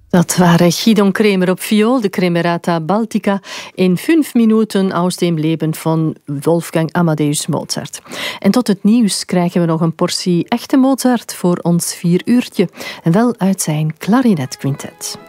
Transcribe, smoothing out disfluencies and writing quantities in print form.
Dat waren Gidon Kremer op viool, de Kremerata Baltica, in 5 minuten aus dem Leben van Wolfgang Amadeus Mozart. En tot het nieuws krijgen we nog een portie echte Mozart voor ons 4 uurtje. En wel uit zijn klarinetquintet.